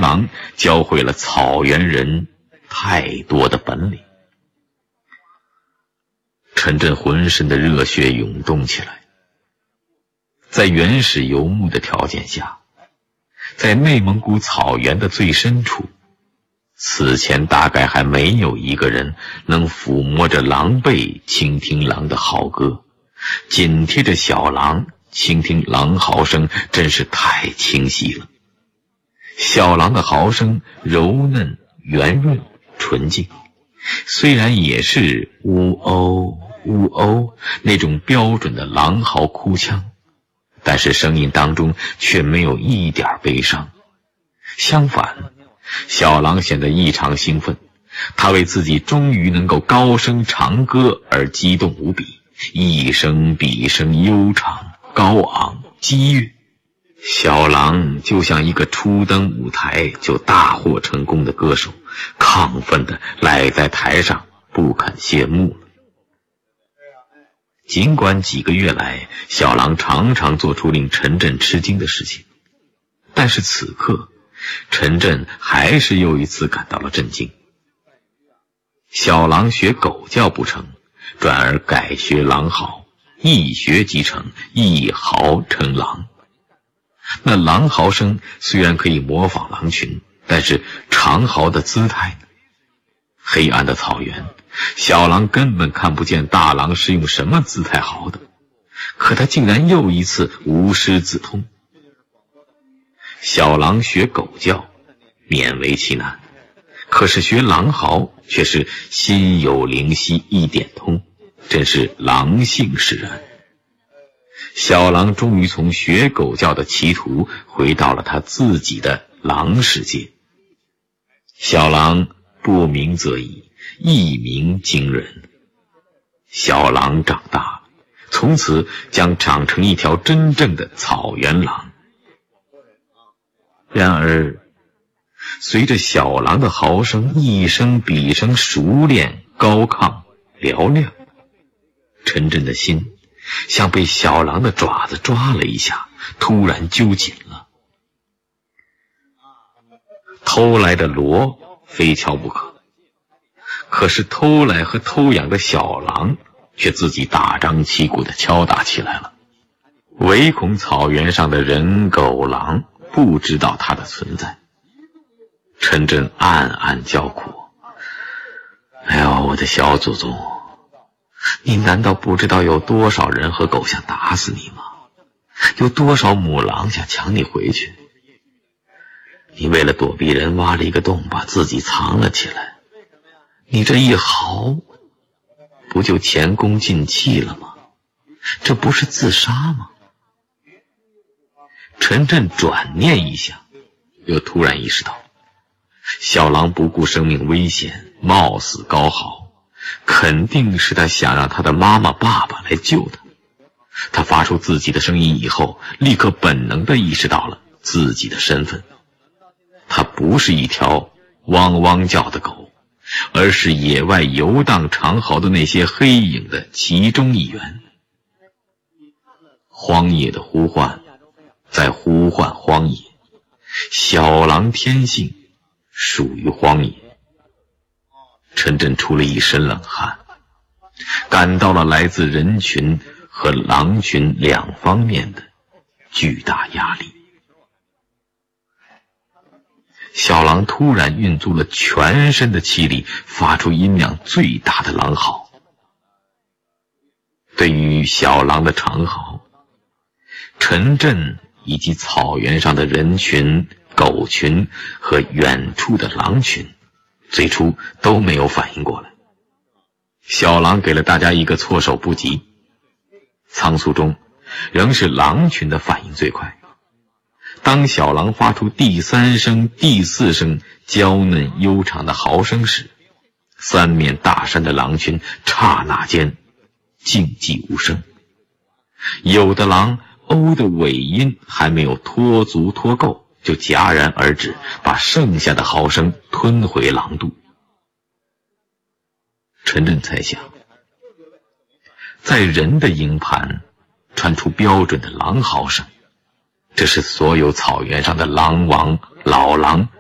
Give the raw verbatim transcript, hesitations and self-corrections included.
狼教会了草原人太多的本领。陈震浑身的热血涌动起来。在原始游牧的条件下，在内蒙古草原的最深处，此前大概还没有一个人能抚摸着狼背倾听狼的嚎歌，紧贴着小狼倾听狼嚎声，真是太清晰了。小狼的嚎声柔嫩圆润纯净，虽然也是呜哦呜哦那种标准的狼嚎哭腔，但是声音当中却没有一点悲伤。相反，小狼显得异常兴奋，他为自己终于能够高声长歌而激动无比，一声比一声悠长高昂激越。小狼就像一个初登舞台就大获成功的歌手，亢奋地赖在台上不肯谢幕了。尽管几个月来小狼常常做出令陈震吃惊的事情，但是此刻陈震还是又一次感到了震惊。小狼学狗叫不成，转而改学狼嚎，一学即成，一嚎成狼。那狼嚎声虽然可以模仿狼群，但是长嚎的姿态，黑暗的草原，小狼根本看不见大狼是用什么姿态嚎的，可他竟然又一次无师自通。小狼学狗叫勉为其难，可是学狼嚎却是心有灵犀一点通，真是狼性使然。小狼终于从学狗叫的歧途回到了他自己的狼世界。小狼不鸣则已，一鸣惊人。小狼长大了，从此将长成一条真正的草原狼。然而随着小狼的嚎声一声比一声熟练高亢嘹亮，陈震的心像被小狼的爪子抓了一下，突然揪紧了。偷来的螺非敲不可，可是偷来和偷养的小狼却自己大张旗鼓地敲打起来了，唯恐草原上的人狗狼不知道它的存在。陈震暗暗叫苦，哎呦，我的小祖宗，你难道不知道有多少人和狗想打死你吗？有多少母狼想抢你回去？你为了躲避人挖了一个洞，把自己藏了起来，你这一嚎不就前功尽弃了吗？这不是自杀吗？陈震转念一想，又突然意识到，小狼不顾生命危险冒死高嚎，肯定是他想让他的妈妈爸爸来救他。他发出自己的声音以后，立刻本能地意识到了自己的身份。他不是一条汪汪叫的狗，而是野外游荡长嚎的那些黑影的其中一员。荒野的呼唤在呼唤荒野，小狼天性属于荒野。陈震出了一身冷汗，感到了来自人群和狼群两方面的巨大压力。小狼突然运足了全身的气力，发出音量最大的狼嚎。对于小狼的长嚎，陈震以及草原上的人群、狗群和远处的狼群最初都没有反应过来。小狼给了大家一个措手不及，仓促中仍是狼群的反应最快。当小狼发出第三声第四声娇嫩悠长的嚎声时，三面大山的狼群刹那间静寂无声。有的狼欧的尾音还没有脱足脱够，就戛然而止，把剩下的嚎声吞回狼肚。陈震猜想，在人的营盘传出标准的狼嚎声，这是所有草原上的狼王老狼